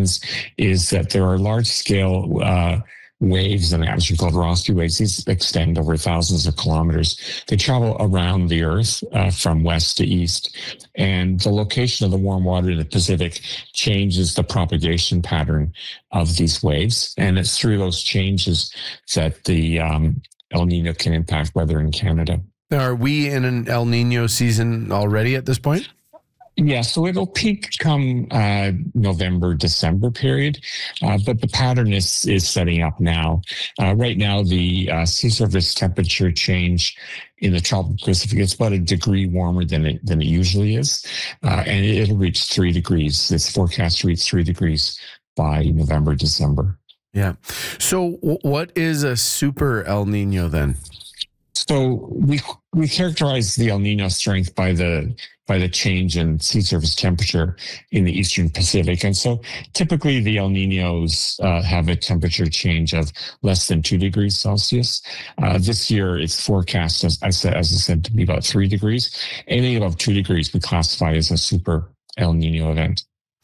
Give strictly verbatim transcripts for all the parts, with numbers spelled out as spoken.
happens is that there are large scale uh, waves in the atmosphere called Rossby waves. These extend over thousands of kilometers. They travel around the Earth uh, from west to east. And the location of the warm water in the Pacific changes the propagation pattern of these waves. And it's through those changes that the um, El Nino can impact weather in Canada. Are we in an El Nino season already at this point? Yeah, so it'll peak come uh, November, December period, uh, but the pattern is is setting up now. Uh, right now, the uh, sea surface temperature change in the tropical Pacific is about a degree warmer than it than it usually is, uh, and it'll reach three degrees. It's forecast to reach three degrees by November, December. Yeah. So, what is a super El Nino then? So we we characterize the El Nino strength by the by the change in sea surface temperature in the eastern Pacific. And so typically the El Ninos uh, have a temperature change of less than two degrees Celsius. Uh, this year it's forecast, as I said, as I said, to be about three degrees. Anything above two degrees we classify as a super El Nino event.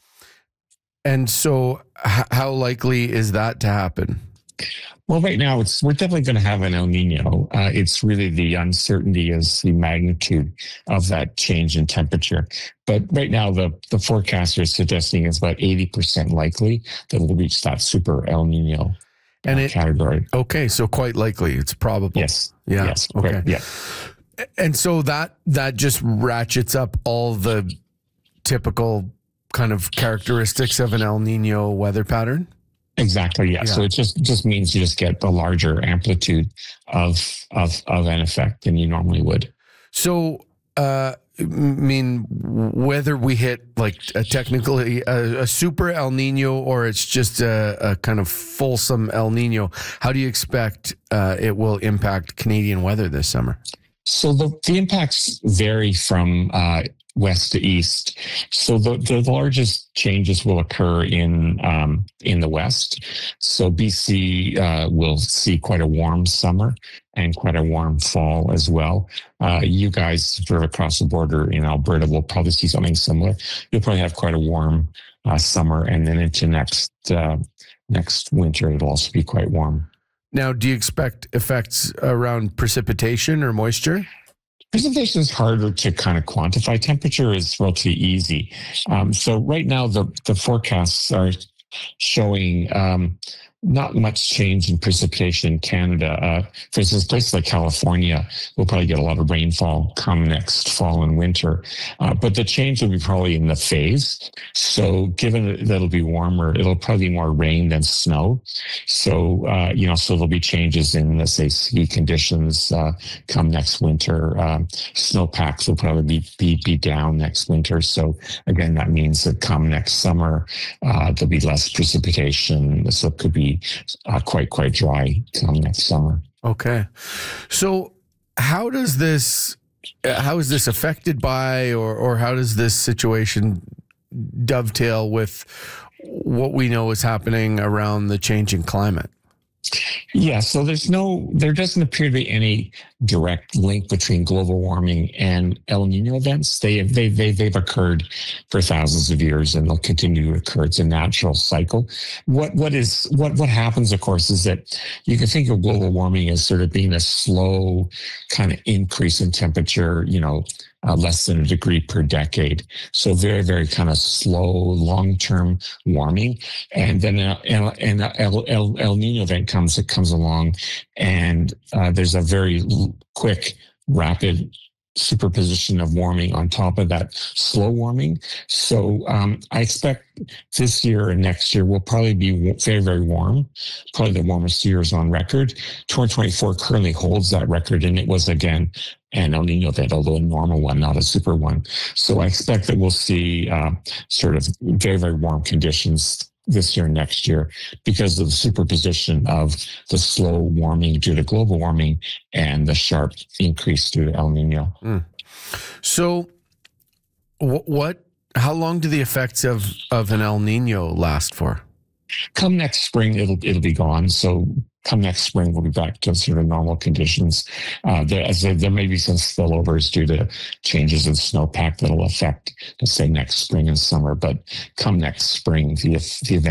And so h- how likely is that to happen? Well, right now, it's we're definitely going to have an El Nino. Uh, it's really the uncertainty is the magnitude of that change in temperature. But right now, the, the forecaster is suggesting it's about eighty percent likely that it'll reach that super El Nino uh, and it, category. Okay, so quite likely. It's probable. Yes. Yeah. Yes. Okay. Correct. Yeah. And so that that just ratchets up all the typical kind of characteristics of an El Nino weather pattern? Exactly. Yeah. yeah. So it just, just means you just get a larger amplitude of of of an effect than you normally would. So, uh, I mean, whether we hit like a technically a, a super El Nino or it's just a, a kind of fulsome El Nino, how do you expect uh, it will impact Canadian weather this summer? So the, the impacts vary from uh, west to east. So the, the largest changes will occur in um, in the west. So B C uh, will see quite a warm summer and quite a warm fall as well. Uh, you guys sort of across the border in Alberta will probably see something similar. You'll probably have quite a warm uh, summer, and then into next uh, next winter it'll also be quite warm. Now, do you expect effects around precipitation or moisture? Precipitation is harder to kind of quantify. Temperature is relatively easy. Um, so right now, the, the forecasts are showing um, not much change in precipitation in Canada. Uh, for instance, places like California will probably get a lot of rainfall come next fall and winter. Uh, but the change will be probably in the phase. So given that it'll be warmer, it'll probably be more rain than snow. So, uh, you know, so there'll be changes in, let's say, ski conditions uh, come next winter. Um, snowpacks will probably be, be, be down next winter. So again, that means that come next summer, uh, there'll be less precipitation. So it could be Uh, quite, quite dry come next summer. Okay. So how does this, how is this affected by, or, or how does this situation dovetail with what we know is happening around the changing climate? Yeah, so there's no, there doesn't appear to be any direct link between global warming and El Nino events. They have, they, they, they've occurred for thousands of years and they'll continue to occur. It's a natural cycle. What, what is, what, what happens, of course, is that you can think of global warming as sort of being a slow kind of increase in temperature, you know, Uh, less than a degree per decade. So very, very kind of slow, long-term warming. And then uh, an El, El, El Nino event comes, it comes along and uh, there's a very quick, rapid superposition of warming on top of that slow warming. So um, I expect this year and next year will probably be very, very warm, probably the warmest years on record. twenty twenty-four currently holds that record, and it was, again, an El Nino event, although a normal one, not a super one. So I expect that we'll see uh, sort of very, very warm conditions this year and next year because of the superposition of the slow warming due to global warming and the sharp increase due to El Nino. Mm. So what, how long do the effects of, of an El Nino last for? Come next spring, it'll it'll be gone. So come next spring, we'll be back to sort of normal conditions. Uh, there, as there, there may be some spillovers due to changes in snowpack that'll affect, let's say, next spring and summer. But come next spring, the the event